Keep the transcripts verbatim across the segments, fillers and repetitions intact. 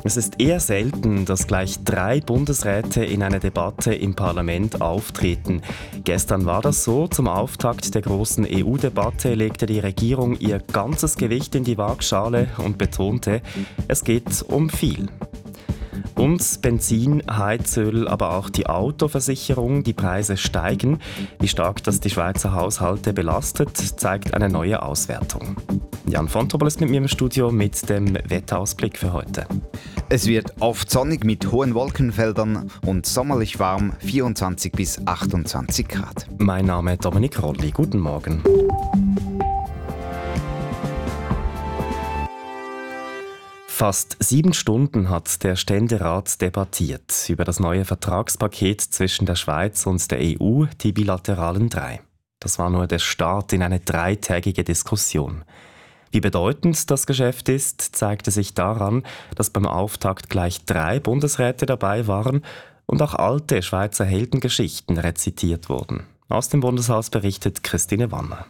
Es ist eher selten, dass gleich drei Bundesräte in einer Debatte im Parlament auftreten. Gestern war das so. Zum Auftakt der großen E U-Debatte legte die Regierung ihr ganzes Gewicht in die Waagschale und betonte, es geht um viel. Und Benzin, Heizöl, aber auch die Autoversicherung, die Preise steigen. Wie stark das die Schweizer Haushalte belastet, zeigt eine neue Auswertung. Jan von Tobel ist mit mir im Studio mit dem Wetterausblick für heute. Es wird oft sonnig mit hohen Wolkenfeldern und sommerlich warm, vierundzwanzig bis achtundzwanzig Grad. Mein Name ist Dominik Rolli. Guten Morgen. Fast sieben Stunden hat der Ständerat debattiert über das neue Vertragspaket zwischen der Schweiz und der E U, die bilateralen drei. Das war nur der Start in eine dreitägige Diskussion. Wie bedeutend das Geschäft ist, zeigte sich daran, dass beim Auftakt gleich drei Bundesräte dabei waren und auch alte Schweizer Heldengeschichten rezitiert wurden. Aus dem Bundeshaus berichtet Christine Wanner.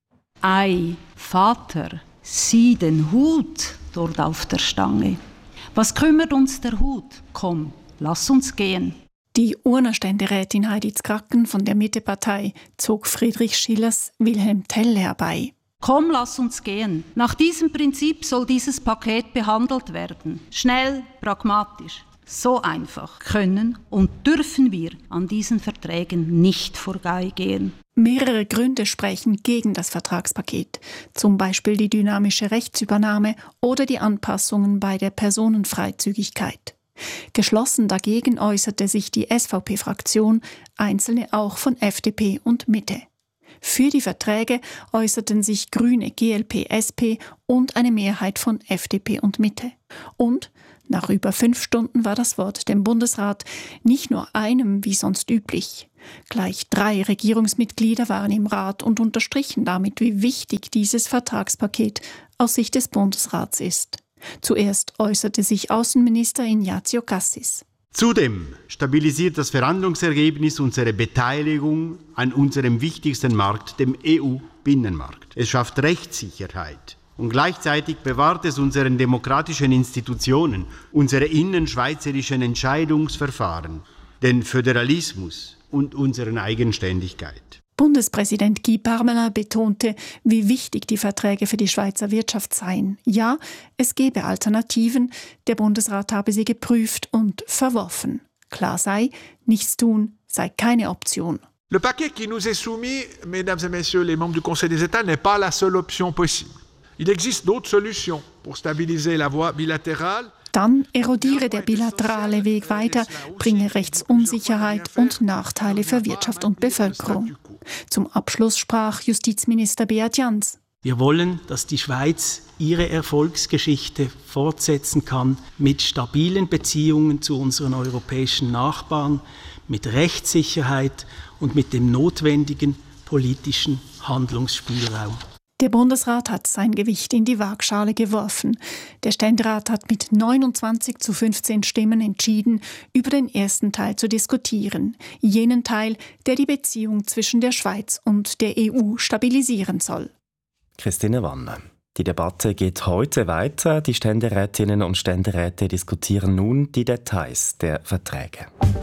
Ei, Vater, sieh den Hut dort auf der Stange. Was kümmert uns der Hut? Komm, lass uns gehen. Die Urner-Ständerätin Heidi Zkracken von der Mittepartei zog Friedrich Schillers Wilhelm Tell herbei. Komm, lass uns gehen. Nach diesem Prinzip soll dieses Paket behandelt werden. Schnell, pragmatisch. So einfach können und dürfen wir an diesen Verträgen nicht vorbeigehen. Mehrere Gründe sprechen gegen das Vertragspaket, zum Beispiel die dynamische Rechtsübernahme oder die Anpassungen bei der Personenfreizügigkeit. Geschlossen dagegen äußerte sich die S V P-Fraktion, einzelne auch von F D P und Mitte. Für die Verträge äußerten sich Grüne, G L P, S P und eine Mehrheit von F D P und Mitte. Und nach über fünf Stunden war das Wort dem Bundesrat, nicht nur einem wie sonst üblich. Gleich drei Regierungsmitglieder waren im Rat und unterstrichen damit, wie wichtig dieses Vertragspaket aus Sicht des Bundesrats ist. Zuerst äußerte sich Außenminister Ignazio Cassis. Zudem stabilisiert das Verhandlungsergebnis unsere Beteiligung an unserem wichtigsten Markt, dem E U-Binnenmarkt. Es schafft Rechtssicherheit. Und gleichzeitig bewahrt es unseren demokratischen Institutionen, unsere innenschweizerischen Entscheidungsverfahren, den Föderalismus und unsere Eigenständigkeit. Bundespräsident Guy Parmelin betonte, wie wichtig die Verträge für die Schweizer Wirtschaft seien. Ja, es gebe Alternativen, der Bundesrat habe sie geprüft und verworfen. Klar sei, nichts tun sei keine Option. Le paquet qui nous est soumis, mesdames et messieurs les membres du Conseil des États, n'est pas la seule option possible. Il existe d'autres solutions pour stabiliser la voie bilatérale. Dann erodiere der bilaterale Weg weiter, bringe Rechtsunsicherheit und Nachteile für Wirtschaft und Bevölkerung. Zum Abschluss sprach Justizminister Beat Jans. Wir wollen, dass die Schweiz ihre Erfolgsgeschichte fortsetzen kann mit stabilen Beziehungen zu unseren europäischen Nachbarn, mit Rechtssicherheit und mit dem notwendigen politischen Handlungsspielraum. Der Bundesrat hat sein Gewicht in die Waagschale geworfen. Der Ständerat hat mit neunundzwanzig zu fünfzehn Stimmen entschieden, über den ersten Teil zu diskutieren. Jenen Teil, der die Beziehung zwischen der Schweiz und der E U stabilisieren soll. Christine Wanner. Die Debatte geht heute weiter. Die Ständerätinnen und Ständeräte diskutieren nun die Details der Verträge.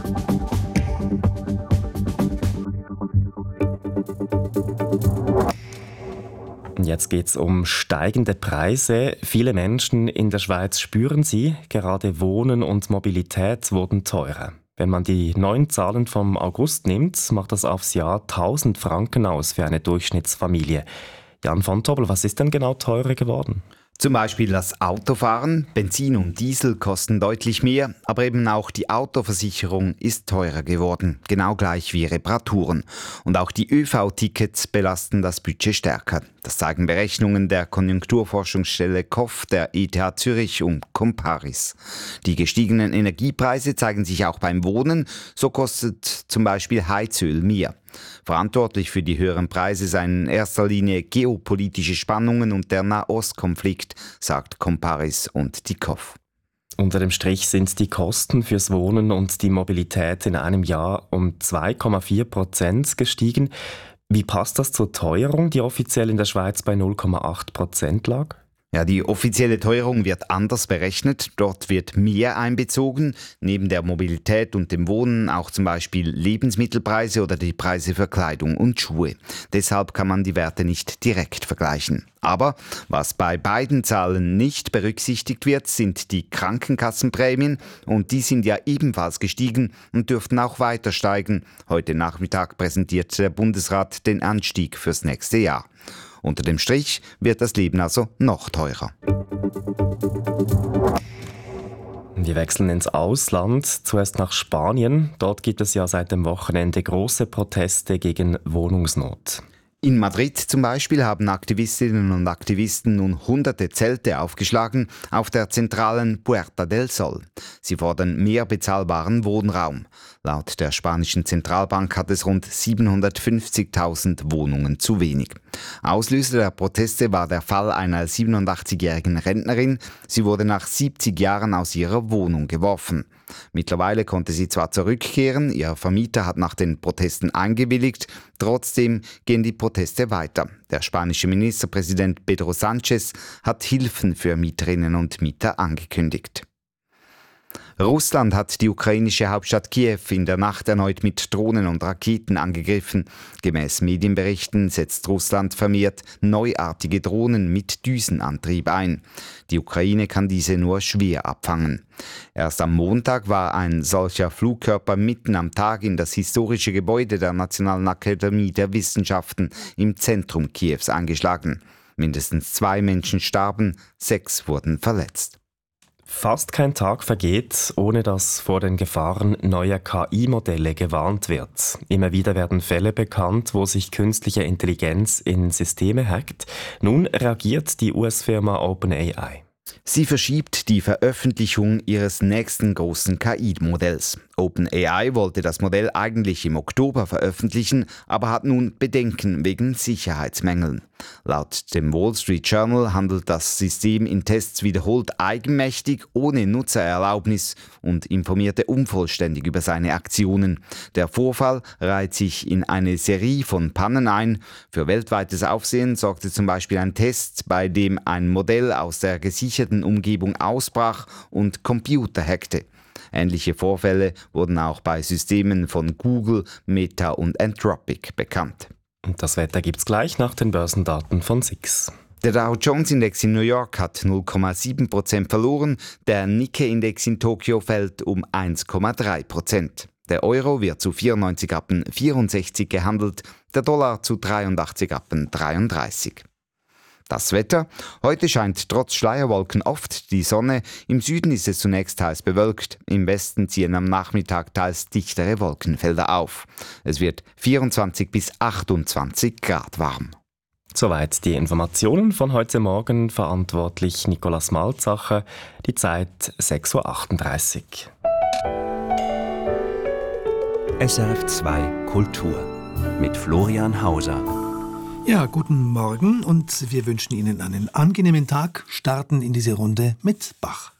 Jetzt geht es um steigende Preise. Viele Menschen in der Schweiz spüren sie. Gerade Wohnen und Mobilität wurden teurer. Wenn man die neuen Zahlen vom August nimmt, macht das aufs Jahr tausend Franken aus für eine Durchschnittsfamilie. Jan von Tobel, was ist denn genau teurer geworden? Zum Beispiel das Autofahren, Benzin und Diesel kosten deutlich mehr, aber eben auch die Autoversicherung ist teurer geworden, genau gleich wie Reparaturen. Und auch die ÖV-Tickets belasten das Budget stärker. Das zeigen Berechnungen der Konjunkturforschungsstelle K O F, der E T H Zürich und Comparis. Die gestiegenen Energiepreise zeigen sich auch beim Wohnen, so kostet zum Beispiel Heizöl mehr. Verantwortlich für die höheren Preise seien in erster Linie geopolitische Spannungen und der Nahostkonflikt, sagt Comparis und die K O F. Unter dem Strich sind die Kosten fürs Wohnen und die Mobilität in einem Jahr um zwei Komma vier Prozent gestiegen. Wie passt das zur Teuerung, die offiziell in der Schweiz bei null Komma acht Prozent lag? Ja, die offizielle Teuerung wird anders berechnet. Dort wird mehr einbezogen, neben der Mobilität und dem Wohnen auch zum Beispiel Lebensmittelpreise oder die Preise für Kleidung und Schuhe. Deshalb kann man die Werte nicht direkt vergleichen. Aber was bei beiden Zahlen nicht berücksichtigt wird, sind die Krankenkassenprämien und die sind ja ebenfalls gestiegen und dürften auch weiter steigen. Heute Nachmittag präsentiert der Bundesrat den Anstieg fürs nächste Jahr. Unter dem Strich wird das Leben also noch teurer. Wir wechseln ins Ausland, zuerst nach Spanien. Dort gibt es ja seit dem Wochenende große Proteste gegen Wohnungsnot. In Madrid zum Beispiel haben Aktivistinnen und Aktivisten nun hunderte Zelte aufgeschlagen auf der zentralen Puerta del Sol. Sie fordern mehr bezahlbaren Wohnraum. Laut der spanischen Zentralbank hat es rund siebenhundertfünfzigtausend Wohnungen zu wenig. Auslöser der Proteste war der Fall einer siebenundachtzigjährigen Rentnerin. Sie wurde nach siebzig Jahren aus ihrer Wohnung geworfen. Mittlerweile konnte sie zwar zurückkehren, ihr Vermieter hat nach den Protesten eingewilligt, trotzdem gehen die Proteste weiter. Der spanische Ministerpräsident Pedro Sánchez hat Hilfen für Mieterinnen und Mieter angekündigt. Russland hat die ukrainische Hauptstadt Kiew in der Nacht erneut mit Drohnen und Raketen angegriffen. Gemäß Medienberichten setzt Russland vermehrt neuartige Drohnen mit Düsenantrieb ein. Die Ukraine kann diese nur schwer abfangen. Erst am Montag war ein solcher Flugkörper mitten am Tag in das historische Gebäude der Nationalen Akademie der Wissenschaften im Zentrum Kiews eingeschlagen. Mindestens zwei Menschen starben, sechs wurden verletzt. Fast kein Tag vergeht, ohne dass vor den Gefahren neuer K I-Modelle gewarnt wird. Immer wieder werden Fälle bekannt, wo sich künstliche Intelligenz in Systeme hackt. Nun reagiert die U S-Firma OpenAI. Sie verschiebt die Veröffentlichung ihres nächsten großen K I-Modells. OpenAI wollte das Modell eigentlich im Oktober veröffentlichen, aber hat nun Bedenken wegen Sicherheitsmängeln. Laut dem Wall Street Journal handelt das System in Tests wiederholt eigenmächtig, ohne Nutzererlaubnis und informierte unvollständig über seine Aktionen. Der Vorfall reiht sich in eine Serie von Pannen ein. Für weltweites Aufsehen sorgte zum Beispiel ein Test, bei dem ein Modell aus der gesicherten Umgebung ausbrach und Computer hackte. Ähnliche Vorfälle wurden auch bei Systemen von Google, Meta und Anthropic bekannt. Und das Wetter gibt's gleich nach den Börsendaten von S I X. Der Dow-Jones-Index in New York hat null Komma sieben Prozent verloren, der Nikkei-Index in Tokio fällt um eins Komma drei Prozent. Der Euro wird zu vierundneunzig Rappen vierundsechzig gehandelt, der Dollar zu dreiundachtzig Rappen dreiunddreißig. Das Wetter. Heute scheint trotz Schleierwolken oft die Sonne. Im Süden ist es zunächst teils bewölkt. Im Westen ziehen am Nachmittag teils dichtere Wolkenfelder auf. Es wird vierundzwanzig bis achtundzwanzig Grad warm. Soweit die Informationen von heute Morgen. Verantwortlich Nicolas Malzacher. Die Zeit sechs Uhr achtunddreißig. S R F zwei Kultur mit Florian Hauser. Ja, guten Morgen und wir wünschen Ihnen einen angenehmen Tag, starten in diese Runde mit Bach.